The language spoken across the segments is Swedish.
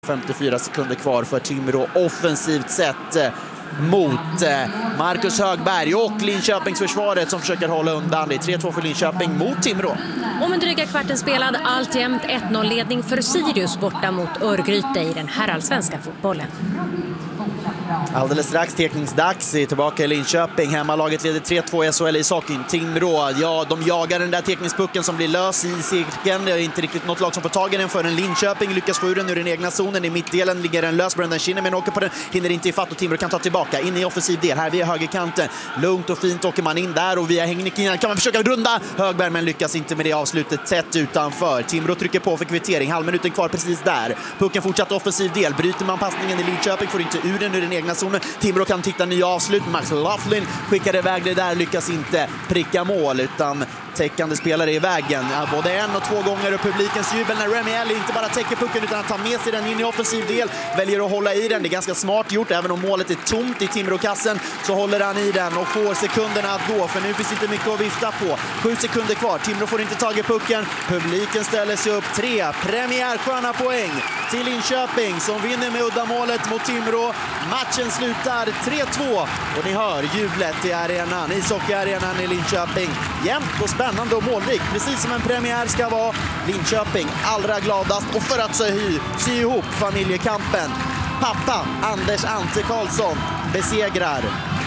54 sekunder kvar för Timrå offensivt sett mot Marcus Högberg och Linköpingsförsvaret som försöker hålla undan. Det är 3-2 för Linköping mot Timrå. Om en dryga kvarten spelad alltjämt 1-0-ledning för Sirius borta mot Örgryte i den här allsvenska fotbollen. Alldeles strax teckningsdags tillbaka i Linköping. Hemmalaget leder 3-2 i SHL i ishockeyn. Timrå, ja, de jagar den där teckningspucken som blir lös i cirkeln. Det är inte riktigt något lag som får tag i den förrän Linköping lyckas få ur den ur den egna zonen. I mittdelen ligger en lös. Brendan Kinnaman åker på den, hinner inte i fatt och Timrå kan ta tillbaka. In i offensiv del, här via högerkanten. Lugnt och fint åker man in där och via Hängnikin kan man försöka runda Högberg men lyckas inte med det avslutet tätt utanför. Timrå trycker på för kvittering, halvminuten kvar precis där. Pucken fortsatt offensiv del, bryter man passningen i Linköping får inte ur den ur den egna zonen. Timrå kan titta nya avslut. Max Laughlin skickar iväg det där, lyckas inte pricka mål utan täckande spelare i vägen. Både en och två gånger och publikens jubel när Remi Ellie inte bara täcker pucken utan att ta med sig den in i offensiv del. Väljer att hålla i den. Det är ganska smart gjort. Även om målet är tomt i Timrå-kassen så håller han i den och får sekunderna att gå. För nu finns inte mycket att vifta på. 7 sekunder kvar. Timrå får inte tag i pucken. Publiken ställer sig upp. 3 premiärsköna poäng till Linköping som vinner med uddamålet mot Timrå. Matchen slutar 3-2 och ni hör jublet i arenan, ishockeyarenan i Linköping. Jämnt och spännande och målrikt, precis som en premiär ska vara. Linköping allra gladast och för att sy ihop familjekampen. Pappa Anders Ante Karlsson besegrar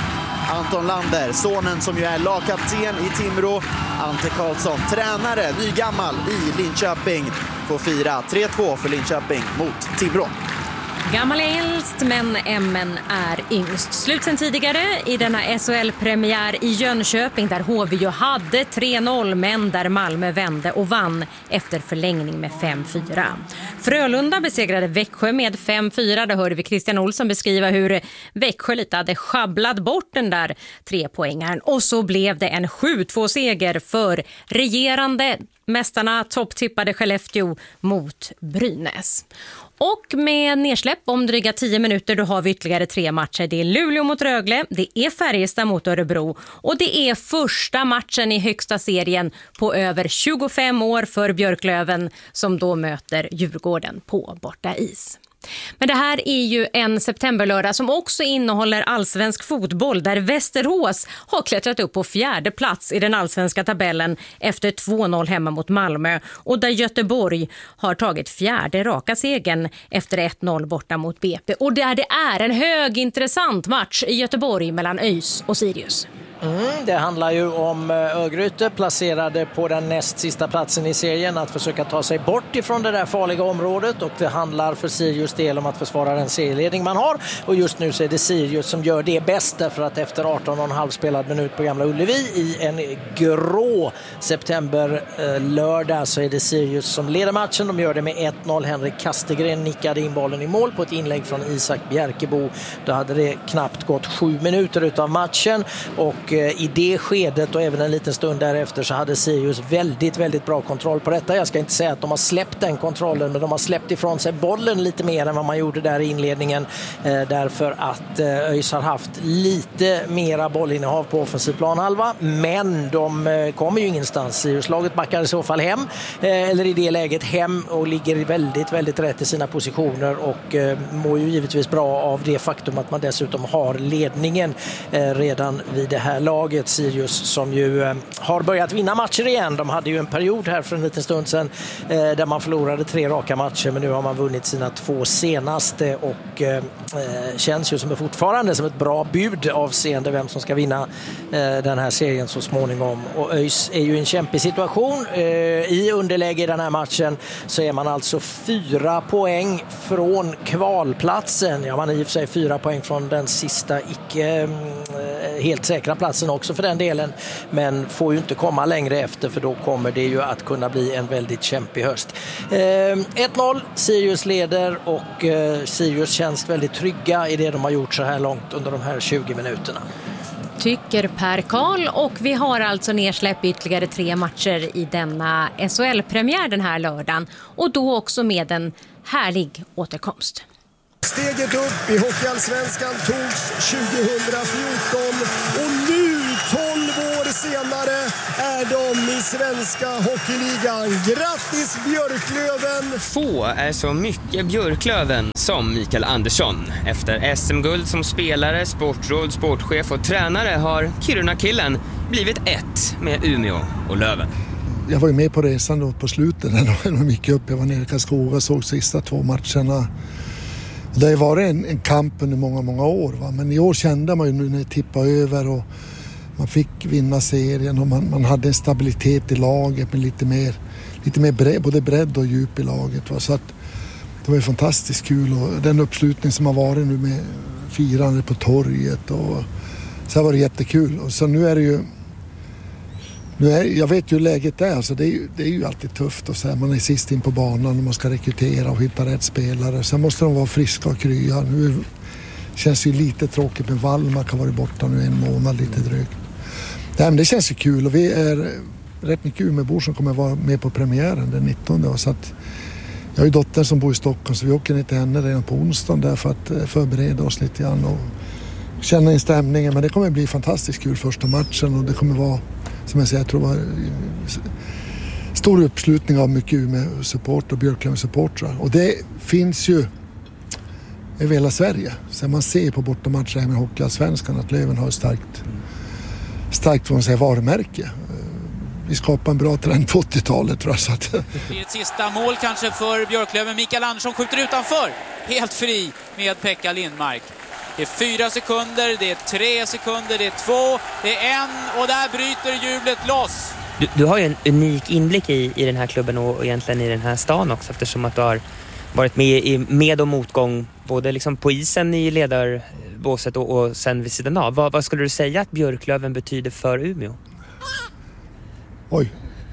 Anton Lander, sonen som ju är lagkapten i Timrå. Ante Karlsson, tränare, nygammal i Linköping, får fira 3-2 för Linköping mot Timrå. Gammal är äldst, men MN är yngst. Slut sen tidigare i denna SHL-premiär i Jönköping där HV ju hade 3-0, men där Malmö vände och vann efter förlängning med 5-4. Frölunda besegrade Växjö med 5-4. Där hörde vi Christian Olsson beskriva hur Växjö lite hade schabblat bort den där 3-poängaren. Och så blev det en 7-2-seger för regerande mästarna topptippade Skellefteå mot Brynäs. Och med nedsläpp om dryga 10 minuter då har vi ytterligare 3 matcher. Det är Luleå mot Rögle, det är Färjestad mot Örebro och det är första matchen i högsta serien på över 25 år för Björklöven som då möter Djurgården på borta is. Men det här är ju en septemberlördag som också innehåller allsvensk fotboll där Västerås har klättrat upp på 4:e plats i den allsvenska tabellen efter 2-0 hemma mot Malmö och där Göteborg har tagit 4:e raka segern efter 1-0 borta mot BP. Och där det är en högintressant match i Göteborg mellan ÖIS och Sirius. Det handlar ju om Örgryte placerade på den näst sista platsen i serien att försöka ta sig bort ifrån det där farliga området och det handlar för Sirius del om att försvara den serieledning man har och just nu så är det Sirius som gör det bäst för att efter 18,5 spelad minut på Gamla Ullevi i en grå septemberlördag så är det Sirius som leder matchen. De gör det med 1-0. Henrik Kastegren nickade in bollen i mål på ett inlägg från Isak Bjerkebo. Då hade det knappt gått 7 minuter utav matchen och i det skedet och även en liten stund därefter så hade Sirius väldigt, väldigt bra kontroll på detta. Jag ska inte säga att de har släppt den kontrollen men de har släppt ifrån sig bollen lite mer än vad man gjorde där i inledningen därför att ÖIS har haft lite mera bollinnehav på offensiv planhalva men de kommer ju ingenstans. Sirius-laget backar i så fall hem eller i det läget hem och ligger väldigt, väldigt rätt i sina positioner och mår ju givetvis bra av det faktum att man dessutom har ledningen redan vid det här laget. Sirius som ju har börjat vinna matcher igen. De hade ju en period här för en liten stund sedan där man förlorade 3 raka matcher men nu har man vunnit sina 2 senaste och känns ju som fortfarande som ett bra bud avseende vem som ska vinna den här serien så småningom. Och ÖIS är ju i en kämpig situation. I underläge i den här matchen så är man alltså 4 poäng från kvalplatsen. Ja, man är i och för sig 4 poäng från den sista icke helt säkra platsen också för den delen men får ju inte komma längre efter för då kommer det ju att kunna bli en väldigt kämpig höst. 1-0, Sirius leder och Sirius känns väldigt trygga i det de har gjort så här långt under de här 20 minuterna. Tycker Per Karl och vi har alltså nedsläpp ytterligare 3 matcher i denna SHL-premiär den här lördagen och då också med en härlig återkomst. Steget upp i Hockeyallsvenskan togs 2014 och nu 12 år år senare är de i svenska hockeyligan. Grattis Björklöven! Få är så mycket Björklöven som Mikael Andersson. Efter SM-guld som spelare, sportråd, sportchef och tränare har Kiruna-killen blivit ett med Umeå och Löven. Jag var ju med på resan då på slutet när de gick upp. Jag var nere i Karlskoga och såg sista 2 matcherna. Det har varit en kamp under många år. Va? Men i år kände man ju nu när det tippade över och man fick vinna serien och man hade en stabilitet i laget med lite mer både bredd och djup i laget. Va? Så att det var ju fantastiskt kul och den uppslutning som har varit nu med firande på torget och så var det jättekul. Och så nu är det ju jag vet ju hur läget är, så det är ju alltid tufft och så här, man är sist in på banan och man ska rekrytera och hitta rätt spelare. Sen måste de vara friska och krya. Nu känns det ju lite tråkigt med Wallmark har varit borta nu 1 månad lite drygt. Nej, men det känns ju kul och vi är rätt mycket Umeåbor som kommer vara med på premiären den 19. Så att jag har ju dottern som bor i Stockholm så vi åker ner till henne redan på onsdagen där för att förbereda oss lite grann och känna in stämningen. Men det kommer bli fantastiskt kul första matchen och det kommer vara, som jag säger, jag tror det var stor uppslutning av mycket Umeå-support och Björklöven-supportrar. Och det finns ju över hela Sverige. Så man ser på bortamatcher här med Hockeyallsvenskan att Löven har ett starkt får man säga, varumärke. Vi skapar en bra trend på 80-talet tror jag. Så att... Det blir ett sista mål kanske för Björklöven. Mikael Andersson skjuter utanför. Helt fri med Pekka Lindmark. Det är 4 sekunder, det är 3 sekunder, det är 2, det är 1 och där bryter jublet loss. Du har ju en unik inblick i den här klubben och egentligen i den här stan också eftersom att du har varit med i med- och motgång både liksom på isen i ledarbåset och sen vid sidan av. Vad skulle du säga att Björklöven betyder för Umeå? Oj,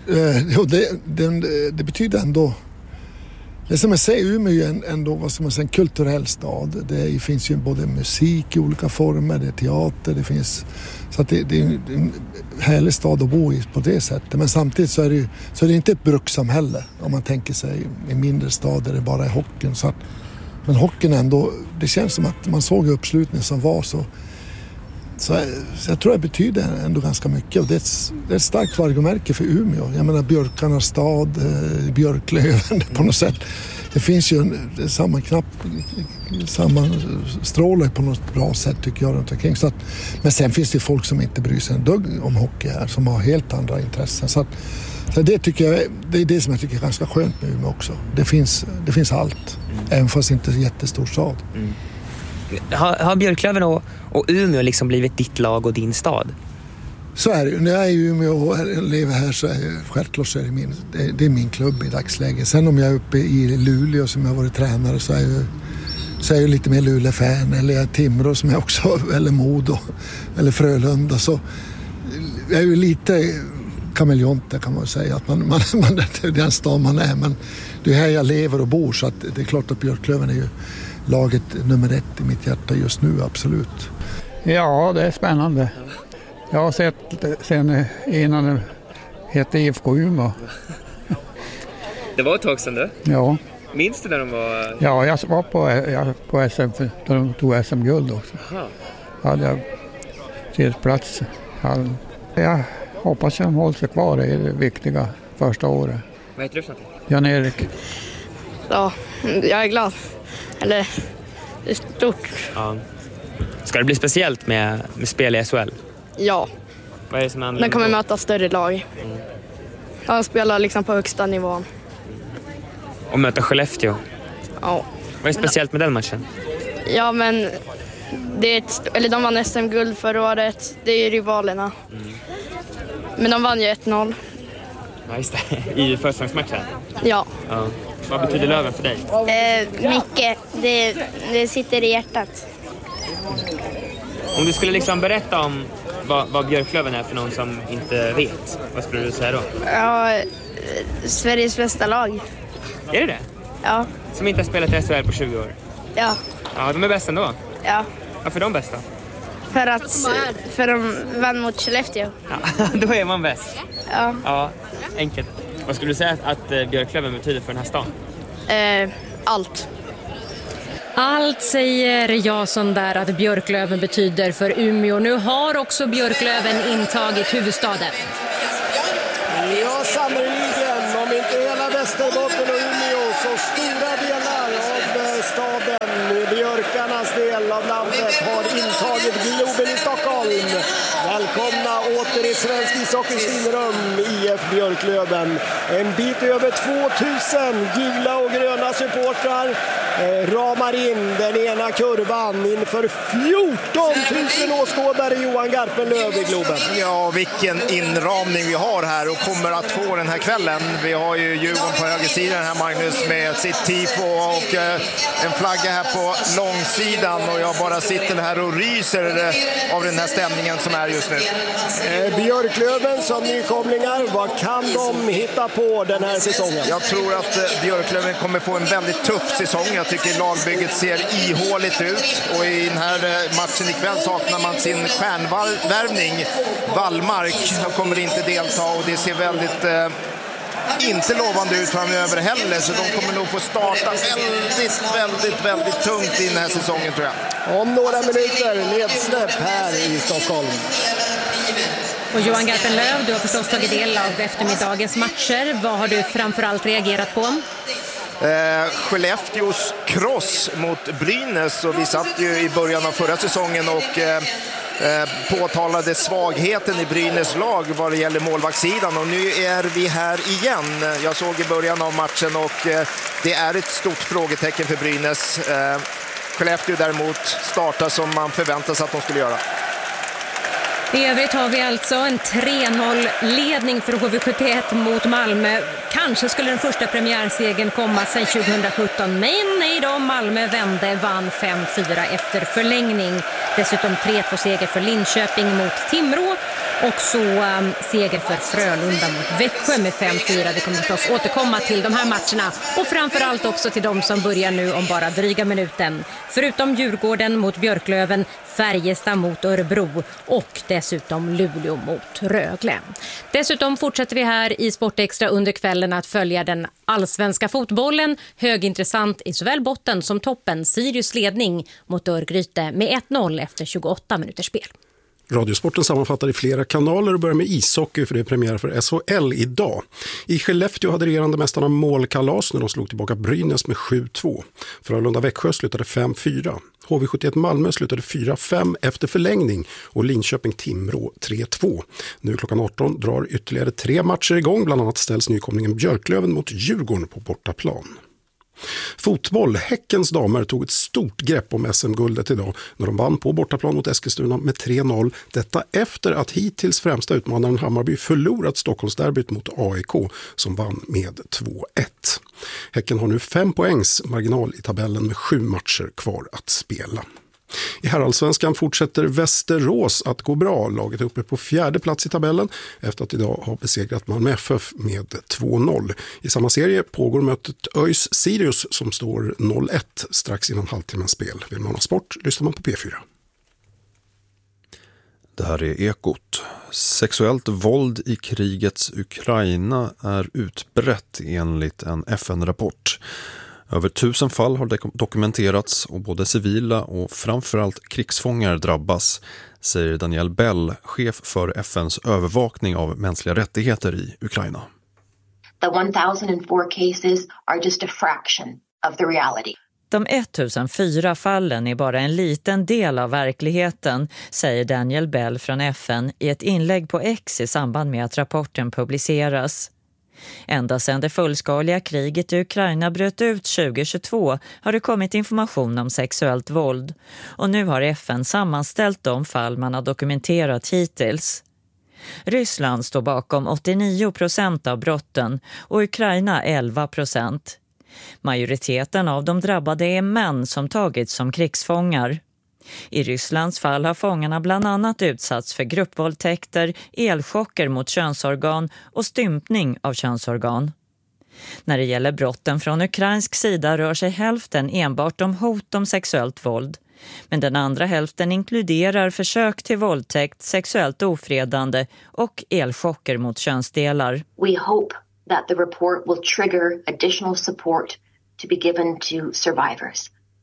det betyder ändå... Det som jag säger, Umeå är ju ändå vad som man säger, en kulturell stad. Det finns ju både musik i olika former, det är teater, det finns... Så att det är en härlig stad att bo i på det sättet. Men samtidigt så är det inte ett brukssamhälle om man tänker sig i mindre stad där det bara är hockeyn. Så att, men hockeyn ändå, det känns som att man såg uppslutningen som var så jag tror det betyder ändå ganska mycket och det är ett starkt varumärke för Umeå. Jag menar björkarnas stad, Björklöven på något sätt. Det finns ju samma strålar på något bra sätt tycker jag runt omkring. Så att, men sen finns det folk som inte bryr sig en dugg om hockey här som har helt andra intressen. Så det tycker jag, det är det som jag tycker är ganska skönt med Umeå också. Det finns allt, även fast inte en jättestor stad. Mm. Har Björklöven och Umeå liksom blivit ditt lag och din stad? Så är det ju. När jag är i Umeå och lever här så är självklart så är det är min klubb i dagsläget. Sen om jag är uppe i Luleå som jag har varit tränare så är jag lite mer Luleå-fan. Eller jag är Timrå som jag också, eller Modo, eller Frölunda. Så jag är ju lite kameleonter kan man säga. Att man det är den stad man är. Men det är här jag lever och bor så att det är klart att Björklöven är ju laget nummer 1 i mitt hjärta just nu, absolut. Ja, det är spännande. Jag har sett sen innan det hette IFK Umeå. Det var ett tag sedan du? Ja. Minns du när de var... Ja, jag var på SM då de tog SM-guld också. Aha. Hade jag sittplats. Jag hoppas att de håller sig kvar i det viktiga första året. Vad heter du för någonting? Jan-Erik. Ja, jag är glad. Eller, det är stort. Ja. Ska det bli speciellt med spel i SHL? Ja. Vad är det som Den kommer möta större lag. Jag spelar liksom på högsta nivån. Och möta Skellefteå? Ja. Vad är speciellt med den matchen? Ja, men de vann SM-guld förra året. Det är rivalerna. Men de vann ju 1-0. Ja, just det. I försäsongsmatchen? Ja. Vad betyder Löven för dig? Mycket. Det sitter i hjärtat. Om du skulle liksom berätta om vad Björklöven är för någon som inte vet, vad skulle du säga då? Ja, Sveriges bästa lag. Är det det? Ja. Som inte har spelat i SHL på 20 år? Ja. Ja, de är bäst ändå? Ja. Varför är de bästa? För de vann mot Skellefteå. Ja, då är man bäst. Ja. Ja, enkelt. Vad skulle du säga att Björklöven betyder för den här stan? Allt. Allt säger Jason där att Björklöven betyder för Umeå. Nu har också Björklöven intagit huvudstaden. Ja, sannerligen. Om inte hela Västerbotten och Umeå så stora delar av staden, Björkarnas del av landet, har intagit Globen i Stockholm. Välkomna åter i svensk ishockeys finrum, IF Björklöven. En bit över 2000 gula och gröna supportrar ramar in den ena kurvan inför 14 000 åskådare. Johan Garpenlöv i Globen. Ja, vilken inramning vi har här och kommer att få den här kvällen. Vi har ju Djurgården på högersidan här, Magnus, med sitt tifo och en flagga här på långsidan, och jag bara sitter här och ryser av den här stämningen som är just nu. Björklöven som nykomlingar, vad kan de hitta på den här säsongen? Jag tror att Björklöven kommer få en väldigt tuff säsong. Jag tycker lagbygget ser ihåligt ut, och i den här matchen ikväll saknar man sin stjärnvärvning. Wallmark kommer inte delta, och det ser väldigt inte lovande ut framöver heller, så de kommer nog få starta väldigt tungt i den här säsongen, tror jag. Om några minuter ledsläpp här i Stockholm. Och Johan Garpenlöv, du har förstås tagit del av eftermiddagens matcher. Vad har du framförallt reagerat på? Skellefteås kross mot Brynäs, och vi satt ju i början av förra säsongen och påtalade svagheten i Brynäs lag vad det gäller målvaktssidan, och nu är vi här igen. Jag såg i början av matchen, och det är ett stort frågetecken för Brynäs. Skellefteå däremot startar som man förväntar sig att de skulle göra. I övrigt har vi alltså en 3-0-ledning för HV71 mot Malmö. Kanske skulle den första premiärsegern komma sedan 2017, men nej då, Malmö vann 5-4 efter förlängning. Dessutom 3-2-seger för Linköping mot Timrå, och så seger för Frölunda mot Växjö med 5-4. Vi kommer förstås återkomma till de här matcherna, och framförallt också till de som börjar nu om bara dryga minuten. Förutom Djurgården mot Björklöven, Färjestad mot Örebro och dessutom Luleå mot Rögle. Dessutom fortsätter vi här i Sportextra under kvällen att följa den allsvenska fotbollen. Högintressant i såväl botten som toppen. Sirius ledning mot Örgryte med 1-0 efter 28 minuters spel. Radiosporten sammanfattar i flera kanaler och börjar med ishockey, för det är premiär för SHL idag. I Skellefteå hade regerande mästarna målkalas när de slog tillbaka Brynäs med 7-2. Frölunda Växjö slutade 5-4. HV71 Malmö slutade 4-5 efter förlängning, och Linköping Timrå 3-2. Nu klockan 18 drar ytterligare 3 matcher igång, bland annat ställs nykomlingen Björklöven mot Djurgården på bortaplan. Fotboll. Häckens damer tog ett stort grepp om SM-guldet idag när de vann på bortaplan mot Eskilstuna med 3-0. Detta efter att hittills främsta utmanaren Hammarby förlorat Stockholmsderbyt mot AIK som vann med 2-1. Häcken har nu 5 poängs marginal i tabellen med 7 matcher kvar att spela. I herrallsvenskan fortsätter Västerås att gå bra. Laget är uppe på 4:e plats i tabellen efter att idag ha besegrat Malmö FF med 2-0. I samma serie pågår mötet ÖIS Sirius som står 0-1 strax innan halvtimmens spel. Vill man ha sport lyssnar man på P4. Det här är Ekot. Sexuellt våld i krigets Ukraina är utbrett enligt en FN-rapport. Över 1000 fall har dokumenterats och både civila och framförallt krigsfångar drabbas, säger Daniel Bell, chef för FNs övervakning av mänskliga rättigheter i Ukraina. The 1004 cases are just a fraction of the reality. De 1004 fallen är bara en liten del av verkligheten, säger Daniel Bell från FN i ett inlägg på X i samband med att rapporten publiceras. Ända sedan det fullskaliga kriget i Ukraina bröt ut 2022 har det kommit information om sexuellt våld, och nu har FN sammanställt de fall man har dokumenterat hittills. Ryssland står bakom 89% av brotten och Ukraina 11%. Majoriteten av de drabbade är män som tagits som krigsfångar. I Rysslands fall har fångarna bland annat utsatts för gruppvåldtäkter, elchocker mot könsorgan och stympning av könsorgan. När det gäller brotten från ukrainsk sida rör sig hälften enbart om hot om sexuellt våld. Men den andra hälften inkluderar försök till våldtäkt, sexuellt ofredande och elchocker mot könsdelar. We hope that the report will trigger additional support to be given to survivors.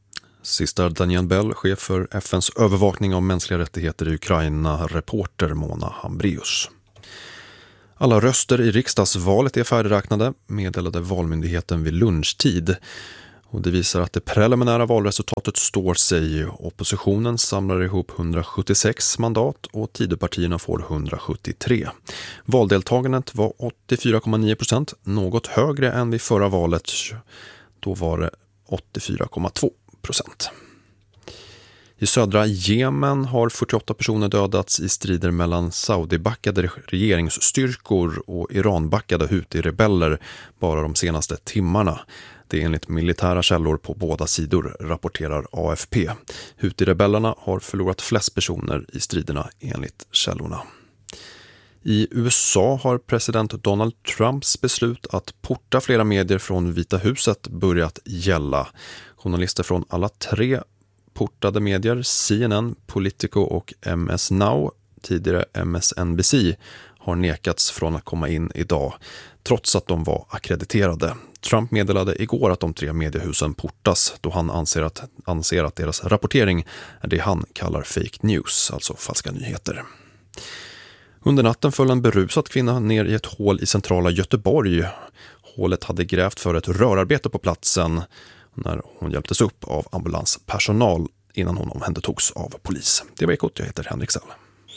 Sist är Daniel Bell, chef för FNs övervakning av mänskliga rättigheter i Ukraina, reporter Mona Hambreus. Alla röster i riksdagsvalet är färdigräknade, meddelade valmyndigheten vid lunchtid. Och det visar att det preliminära valresultatet står sig. Oppositionen samlar ihop 176 mandat och Tidöpartierna får 173. Valdeltagandet var 84,9%, något högre än vid förra valet. Då var det 84,2%. I södra Jemen har 48 personer dödats i strider mellan Saudi-backade regeringsstyrkor och Iran-backade Houthi-rebeller bara de senaste timmarna. Det är enligt militära källor på båda sidor, rapporterar AFP. Houthi-rebellerna har förlorat flest personer i striderna enligt källorna. I USA har president Donald Trumps beslut att porta flera medier från Vita huset börjat gälla. Journalister från alla 3 portade medier, CNN, Politico och MS Now, tidigare MSNBC, har nekats från att komma in idag, trots att de var akkrediterade. Trump meddelade igår att de 3 mediehusen portas då han anser att deras rapportering är det han kallar fake news, alltså falska nyheter. Under natten föll en berusad kvinna ner i ett hål i centrala Göteborg. Hålet hade grävt för ett rörarbete på platsen när hon hjälptes upp av ambulanspersonal innan hon omhändertogs av polis. Det var Ekot, jag heter Henrik Sall.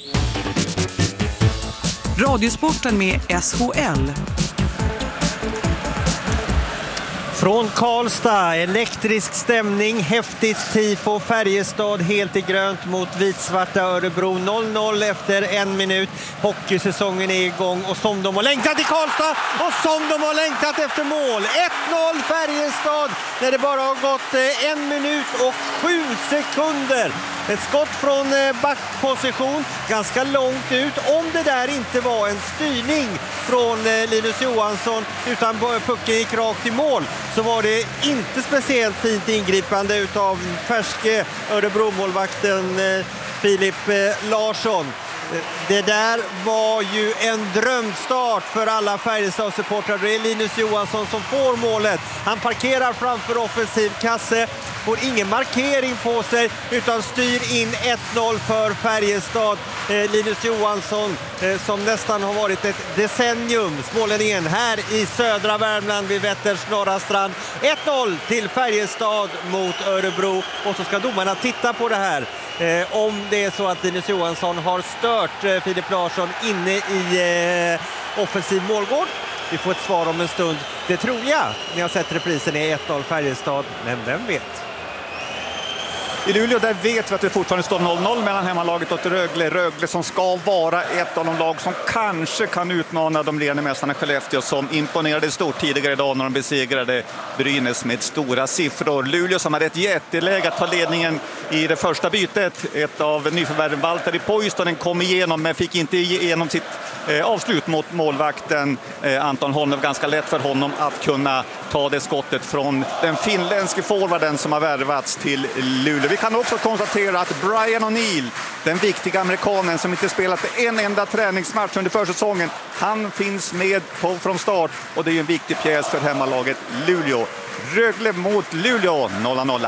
Radiosporten med SHL. Från Karlstad, elektrisk stämning, häftigt tifo, Färjestad helt i grönt mot vitsvarta Örebro. 0-0 efter 1 minut. Hockeysäsongen är igång och som de har längtat i Karlstad och som de har längtat efter mål. 1-0 Färjestad när det bara har gått 1 minut och 7 sekunder. Ett skott från backposition, ganska långt ut. Om det där inte var en styrning från Linus Johansson utan pucken gick rakt i mål, så var det inte speciellt fint ingripande utav färske Örebro-målvakten Filip Larsson. Det där var ju en drömstart för alla Färjestad-supportrar. Det är Linus Johansson som får målet. Han parkerar framför offensiv kasse, får ingen markering på sig utan styr in 1-0 för Färjestad. Linus Johansson som nästan har varit ett decennium, smålänningen här i södra Värmland vid Vätters norra strand. 1-0 till Färjestad mot Örebro och så ska domarna titta på det här. Om det är så att Linus Johansson har stört Filip Larsson inne i offensiv målgård. Vi får ett svar om en stund. Det tror jag. Ni har sett reprisen i 1-0 Färjestad, men vem vet? I Luleå där vet vi att det fortfarande står 0-0 mellan hemmalaget och Rögle. Rögle som ska vara ett av de lag som kanske kan utmana de ledande mästarna Skellefteå som imponerade stort tidigare idag när de besegrade Brynäs med stora siffror. Luleå som hade ett jätteläge att ta ledningen i det första bytet. Ett av nyförvärven Valtteri Poistonen kom igenom men fick inte igenom sitt avslut mot målvakten Anton Holm. Ganska lätt för honom att kunna ta det skottet från den finländske forwarden som har värvats till Luleå. Vi kan också konstatera att Brian O'Neill, den viktiga amerikanen som inte spelat en enda träningsmatch under försäsongen, han finns med från start och det är en viktig pjäs för hemmalaget Luleå. Rögle mot Luleå 0-0.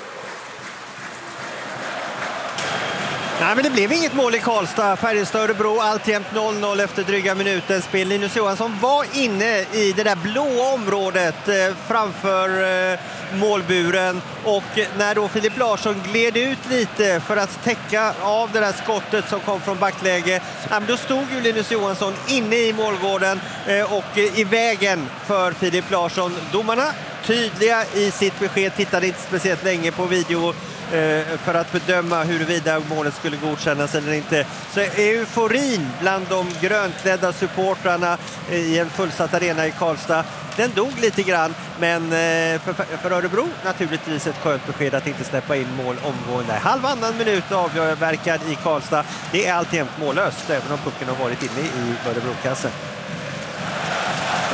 Nej, men det blev inget mål i Karlstad. Färjestad Örebro alltjämt 0-0 efter dryga minuten spel. Linus Johansson var inne i det där blåa området framför målburen och när då Filip Larsson gled ut lite för att täcka av det där skottet som kom från backläge, då stod ju Linus Johansson inne i målgården och i vägen för Filip Larsson. Domarna tydliga i sitt besked, tittade inte speciellt länge på video för att bedöma huruvida målet skulle godkännas eller inte. Så euforin bland de grönklädda supportrarna i en fullsatt arena i Karlstad, den dog lite grann, men för Örebro naturligtvis ett skönt besked att inte släppa in mål omgående. Halvannan minut avverkad i Karlstad. Det är alltid mållöst även om pucken har varit inne i Örebro-kassen.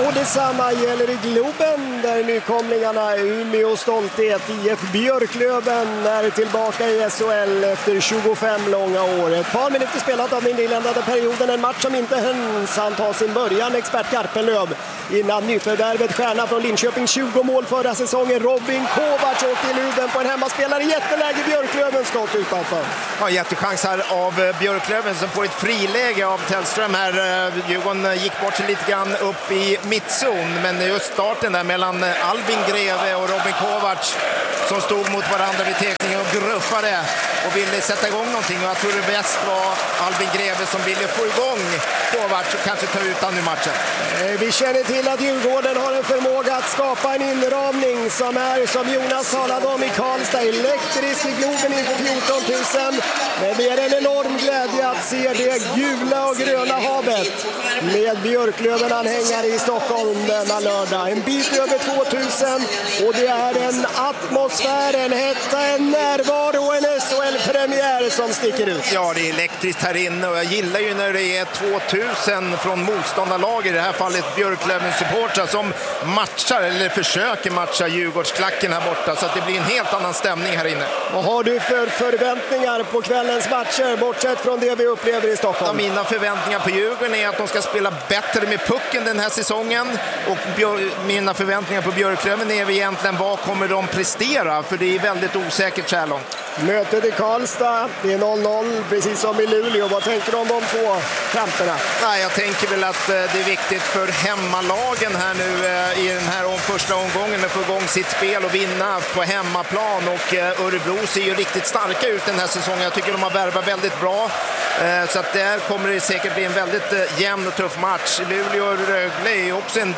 Och detsamma gäller i Globen där nykomlingarna Umeå stolthet IF Björklöven är tillbaka i SHL efter 25 långa år. Ett par minuter spelat av den inledande perioden, en match som inte ens han tar sin början. Expert Garpenlöv innan nyförvärvet stjärna från Linköping, 20 mål förra säsongen. Robin Kovacs åkte i luven på en hemmaspelare, jätteläge Björklöven, skott utanför. Ja, jättechans här av Björklöven som får ett friläge av Tellström här. Djurgården gick bort sig lite grann upp i mittzon, men just starten där mellan Albin Greve och Robin Kovacs som stod mot varandra vid tekningen och gruffade och ville sätta igång någonting. Och jag tror det bäst var Albin Greve som ville få igång Kovacs och kanske ta ut han i matchen. Vi känner till att Djurgården har en förmåga att skapa en inramning som är, som Jonas talade om i Karlstad, elektrisk i Globen inför 14 000. Men det är en enorm glädje att se det gula och gröna havet med Björklöven-anhängare i Stockholm denna lördag. En bit över 2000 och det är en atmosfär, en hetta, en närvaro och en SHL-premiär som sticker ut. Ja, det är elektriskt här inne och jag gillar ju när det är 2000 från motståndarlag, i det här fallet Björklöven-supportrar som matchar eller försöker matcha Djurgårdsklacken här borta, så att det blir en helt annan stämning här inne. Vad har du för förväntningar på kvällens matcher bortsett från det vi upplever i Stockholm? Ja, mina förväntningar på Djurgården är att de ska spela bättre med pucken den här säsongen, och mina förväntningar på Björklöven är egentligen vad kommer de prestera, för det är väldigt osäkert så här långt. Mötet i Karlstad, det är 0-0 precis som i Luleå. Vad tänker du om de två kamperna? Nej, jag tänker väl att det är viktigt för hemmalagen här nu i den här första omgången att få igång sitt spel och vinna på hemmaplan, och Örebro ser ju riktigt starka ut den här säsongen. Jag tycker de har värvat väldigt bra, så att där kommer det säkert bli en väldigt jämn och tuff match. Luleå och Rögle är också en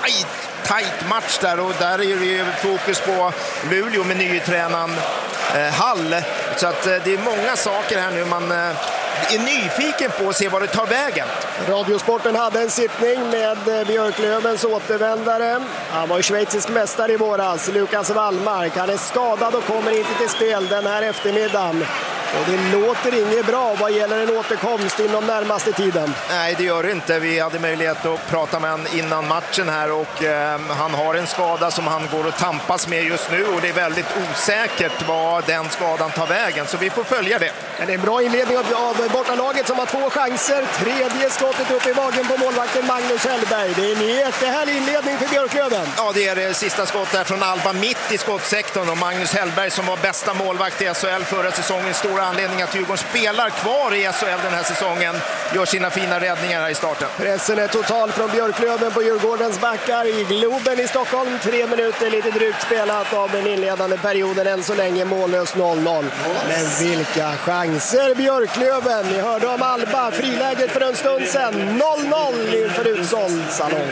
tajt match där, och där är det ju fokus på Luleå med nytränaren Hall. Så att det är många saker här nu man är nyfiken på att se vad det tar vägen. Radiosporten hade en sittning med Björklövens återvändare. Han var ju schweizisk mästare i våras, Lukas Wallmark. Han är skadad och kommer inte till spel den här eftermiddagen. Och det låter inget bra vad gäller en återkomst inom närmaste tiden. Nej, det gör det inte. Vi hade möjlighet att prata med honom innan matchen här, och han har en skada som han går och tampas med just nu, och det är väldigt osäkert vad den skadan tar vägen, så vi får följa det. Men det är en bra inledning av bortalaget som har 2 chanser. Tredje skottet upp i magen på målvakten Magnus Hellberg. Det är en jättehärlig inledning för Björklöven. Ja, det är det sista skottet från Alba mitt i skottsektorn, och Magnus Hellberg som var bästa målvakt i SHL förra säsongen. Stora anledning att Djurgården spelar kvar i SHL den här säsongen, gör sina fina räddningar här i starten. Pressen är total från Björklöven på Djurgårdens backar i Globen i Stockholm. 3 minuter lite drygt spelat av den inledande perioden, än så länge mållös 0-0. Men vilka chanser Björklöven! Ni hörde om Alba, friläget för en stund sedan. 0-0 inför utsåld salong.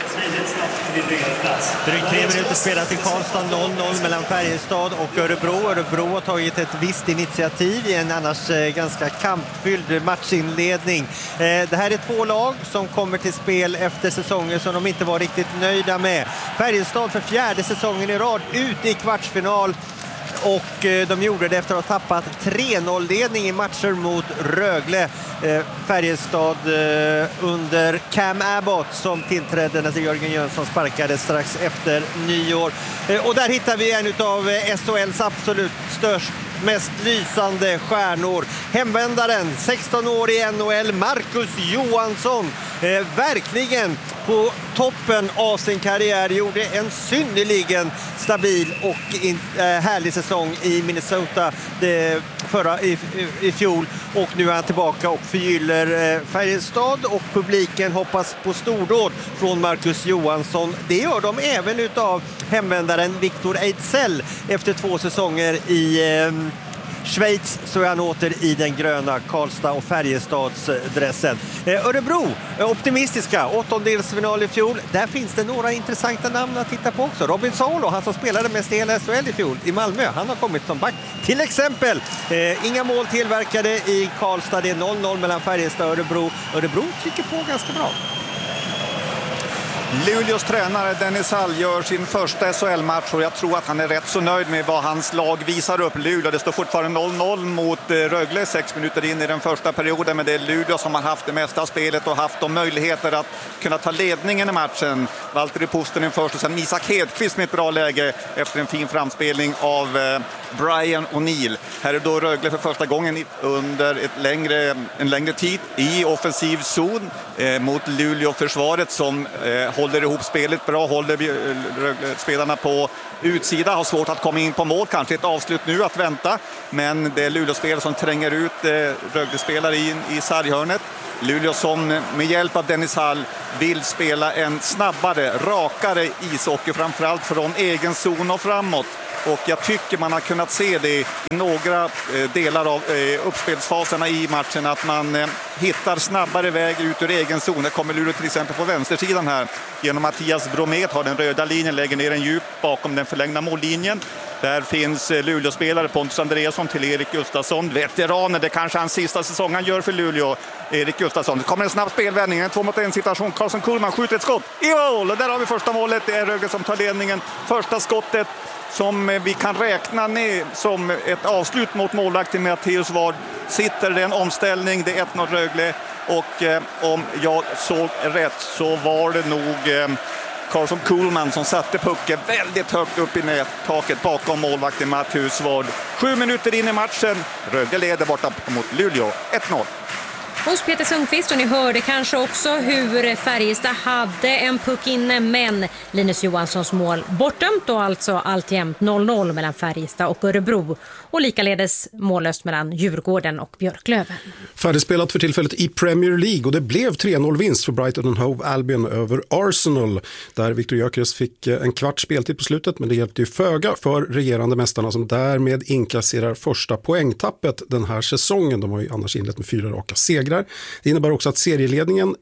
Drygt 3 minuter spelat i Karlstad, 0-0 mellan Färjestad och Örebro. Örebro har tagit ett visst initiativ i en annars ganska kampfylld matchinledning. Det här är 2 lag som kommer till spel efter säsonger som de inte var riktigt nöjda med. Färjestad för 4:e säsongen i rad ut i kvartsfinal. Och de gjorde det efter att ha tappat 3-0-ledning i matcher mot Rögle. Färjestad under Cam Abbott som tillträdde när Jörgen Jönsson sparkade strax efter nyår. Och där hittar vi en av SHLs absolut mest lysande stjärnor. Hemvändaren, 16 år i NHL, Marcus Johansson. Verkligen på toppen av sin karriär, gjorde en synnerligen stabil och härlig säsong i Minnesota i fjol, och nu är han tillbaka och förgyller Färjestad, och publiken hoppas på stordåd från Marcus Johansson. Det gör de även utav hemvändaren Victor Ejdsell. Efter 2 säsonger i Schweiz så är han åter i den gröna Karlstad och Färjestads dressen. Örebro, optimistiska, 8-delsfinal i fjol. Där finns det några intressanta namn att titta på också. Robin Salo, han som spelade mest i hela SHL i fjol i Malmö, han har kommit som back till exempel. Inga mål tillverkade i Karlstad, det är 0-0 mellan Färjestad och Örebro. Örebro trycker på ganska bra. Luleås tränare Dennis Hall gör sin första SHL-match och jag tror att han är rätt så nöjd med vad hans lag visar upp. Luleå, det står fortfarande 0-0 mot Rögle 6 minuter in i den första perioden, men det är Luleå som har haft det mesta av spelet och haft de möjligheter att kunna ta ledningen i matchen. Valtteri Puustinen först och sen Isak Hedqvist med ett bra läge efter en fin framspelning av Brian O'Neill. Här är då Rögle för första gången under en längre tid i offensiv zon mot Luleå-försvaret som håller ihop spelet bra, håller spelarna på utsida, har svårt att komma in på mål, kanske ett avslut nu att vänta, men det är Luleå-spelare som tränger ut Rögle-spelare in i sarghörnet. Luleå som med hjälp av Dennis Hall vill spela en snabbare, rakare ishockey, framförallt från egen zon och framåt. Och jag tycker man har kunnat se det i några delar av uppspelsfaserna i matchen, att man hittar snabbare väg ut ur egen zon. Det kommer Luleå till exempel på vänstersidan här genom Mattias Bromet, har den röda linjen, lägger ner en djup bakom den förlängda mållinjen. Där finns Luleå-spelare Pontus Andreasson till Erik Gustafsson. Veteraner, det kanske hans sista säsong han gör för Luleå. Erik Gustafsson. Det kommer en snabb spelvändning, en 2-mot-1 situation. Karlsson Kuhlman skjuter ett skott i mål. Och där har vi första målet. Det är Rögle som tar ledningen. Första skottet som vi kan räkna ner som ett avslut mot målvakten Matteus Ward. Sitter det en omställning, det är 1-0 Rögle. Och om jag såg rätt så var det nog Karlsson Kuhlman som satte pucken väldigt högt upp i nättaket bakom målvakten Matteus Ward. 7 minuter in i matchen. Rögle leder borta mot Luleå 1-0. Hos Peter Sundqvist, och ni hörde kanske också hur Färjestad hade en puck inne, men Linus Johanssons mål bortdömt och alltså alltjämt 0-0 mellan Färjestad och Örebro och likaledes mållöst mellan Djurgården och Björklöven. Färdigspelat för tillfället i Premier League och det blev 3-0-vinst för Brighton and Hove Albion över Arsenal, där Viktor Gyökeres fick en kvart speltid på slutet, men det hjälpte ju föga för regerande mästarna som därmed inkasserar första poängtappet den här säsongen. De har ju annars inlett med 4 raka segrar. Det innebär också att serieledningen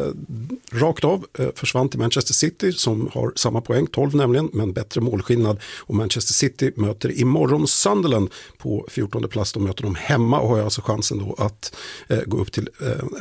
rakt av försvann till Manchester City som har samma poäng, 12 nämligen, men bättre målskillnad. Och Manchester City möter imorgon Sunderland på 14:e plats. De möter dem hemma och har alltså chansen då att gå upp till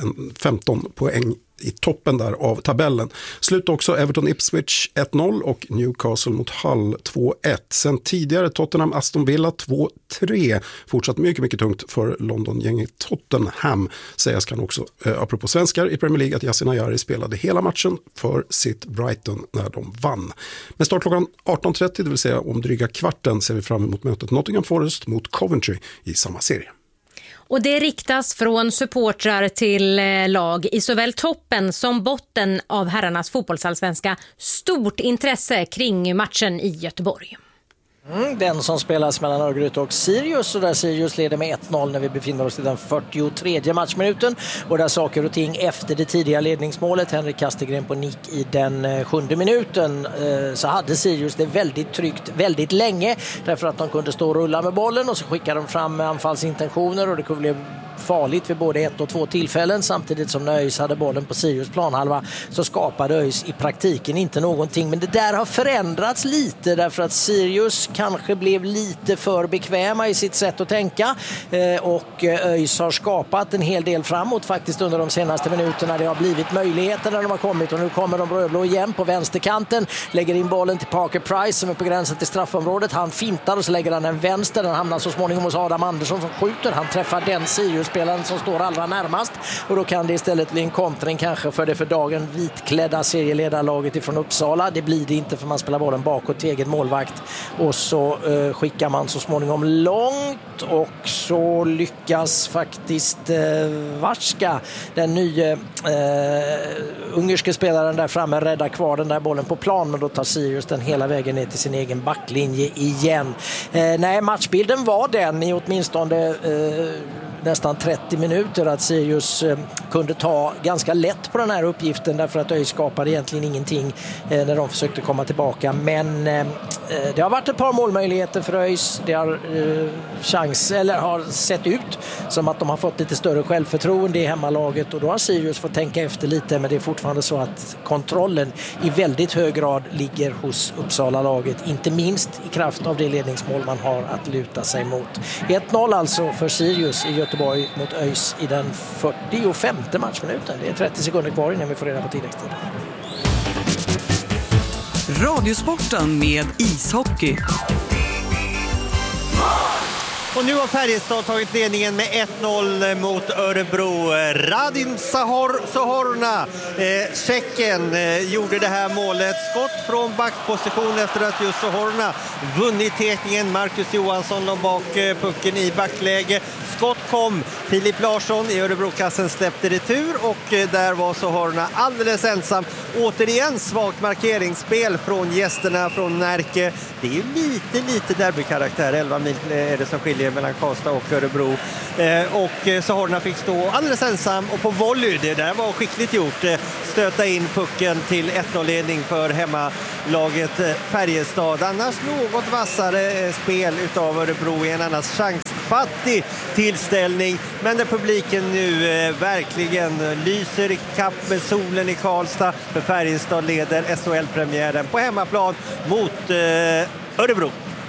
15 poäng i toppen där av tabellen. Slut också Everton Ipswich 1-0 och Newcastle mot Hull 2-1. Sen tidigare Tottenham Aston Villa 2-3. Fortsatt mycket tungt för London-gänget Tottenham. Sägas kan också, apropå svenskar i Premier League, att Yasin Ayari spelade hela matchen för sitt Brighton när de vann. Med start klockan 18.30, det vill säga om dryga kvarten, ser vi fram emot mötet Nottingham Forest mot Coventry i samma serie. Och det riktas från supportrar till lag i såväl toppen som botten av herrarnas fotbollsallsvenska stort intresse kring matchen i Göteborg. Den som spelas mellan Örgryte och Sirius, och där Sirius leder med 1-0 när vi befinner oss i den 43:e matchminuten, och där saker och ting efter det tidiga ledningsmålet, Henrik Kastegren på nick i den 7:e minuten, så hade Sirius det väldigt tryggt väldigt länge, därför att de kunde stå och rulla med bollen och så skickade de fram anfallsintentioner och det kunde bli farligt vid både 1 och 2 tillfällen. Samtidigt som när ÖIS hade bollen på Sirius planhalva så skapade ÖIS i praktiken inte någonting. Men det där har förändrats lite, därför att Sirius kanske blev lite för bekväma i sitt sätt att tänka, och ÖIS har skapat en hel del framåt faktiskt under de senaste minuterna. Det har blivit möjligheter när de har kommit, och nu kommer de rödblå igen på vänsterkanten, lägger in bollen till Parker Price som är på gränsen till straffområdet. Han fintar och så lägger han en vänster. Den hamnar så småningom hos Adam Andersson som skjuter. Han träffar den Sirius-spelaren som står allra närmast, och då kan det istället bli en kontring kanske för det för dagen vitklädda serieledarlaget ifrån Uppsala. Det blir det inte, för man spelar bollen bakåt till egen målvakt, och så skickar man så småningom långt, och så lyckas faktiskt Varska, den nya ungerske spelaren där framme, rädda kvar den där bollen på plan, men då tar Sirius den hela vägen ner till sin egen backlinje igen. Nej, matchbilden var den i åtminstone nästan 30 minuter att Sirius kunde ta ganska lätt på den här uppgiften, därför att ÖIS skapade egentligen ingenting när de försökte komma tillbaka. Men det har varit ett par målmöjligheter för ÖIS. Det har har sett ut som att de har fått lite större självförtroende i hemmalaget, och då har Sirius fått tänka efter lite, men det är fortfarande så att kontrollen i väldigt hög grad ligger hos Uppsala-laget, inte minst i kraft av det ledningsmål man har att luta sig mot. 1-0 alltså för Sirius i Göteborg mot ÖIS i den 45:e matchminuten. Det är 30 sekunder kvar innan vi får reda på tilläggstiden. Radiosporten med ishockey. Och nu har Färjestad tagit ledningen med 1-0 mot Örebro. Radim Sahorna, Tjecken, gjorde det här målet. Skott från backposition efter att just Sahorna vunnit tekningen. Marcus Johansson låg bak pucken i backläge. Skott kom. Filip Larsson i Örebrokassen släppte retur och där var Sahorna alldeles ensam. Återigen svagt markeringsspel från gästerna från Närke. Det är ju lite derbykaraktär. 11 mil är det som skiljer mellan Karlstad och Örebro. Och Sahorna fick stå alldeles ensam och på volley, det där var skickligt gjort, stöta in pucken till 1-0-ledning för hemmalaget Färjestad. Annars något vassare spel utav Örebro i en annars chansfattig tillställning. Men där publiken nu verkligen lyser i kapp med solen i Karlstad, för Färjestad leder SHL-premiären på hemmaplan mot Örebro.